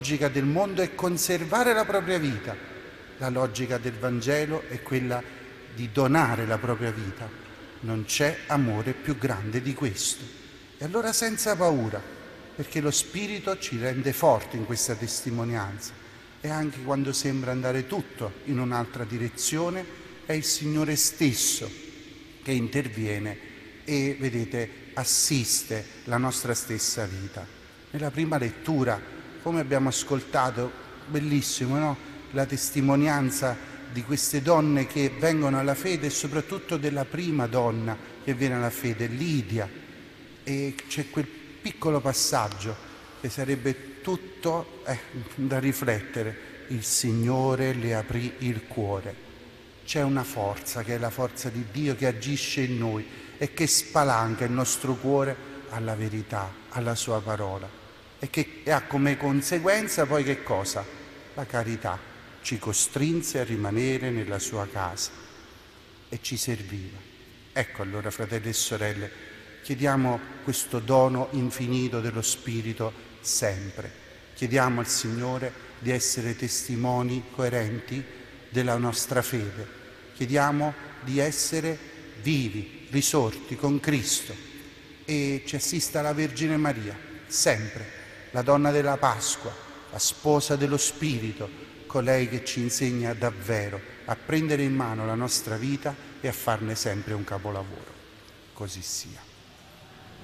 logica del mondo è conservare la propria vita, la logica del Vangelo è quella di donare la propria vita. Non c'è amore più grande di questo. E allora senza paura, perché lo Spirito ci rende forti in questa testimonianza. E anche quando sembra andare tutto in un'altra direzione, è il Signore stesso che interviene e, vedete, assiste la nostra stessa vita. Nella prima lettura, come abbiamo ascoltato, bellissimo, no? La testimonianza di queste donne che vengono alla fede e soprattutto della prima donna che viene alla fede, Lidia. E c'è quel piccolo passaggio che sarebbe tutto da riflettere. Il Signore le aprì il cuore. C'è una forza che è la forza di Dio che agisce in noi e che spalanca il nostro cuore alla verità, alla sua parola e che ha come conseguenza poi che cosa? La carità. Ci costrinse a rimanere nella sua casa e ci serviva. Ecco allora, fratelli e sorelle, chiediamo questo dono infinito dello Spirito sempre. Chiediamo al Signore di essere testimoni coerenti della nostra fede. Chiediamo di essere vivi, risorti con Cristo e ci assista la Vergine Maria, sempre, la donna della Pasqua, la sposa dello Spirito, colei che ci insegna davvero a prendere in mano la nostra vita e a farne sempre un capolavoro. Così sia.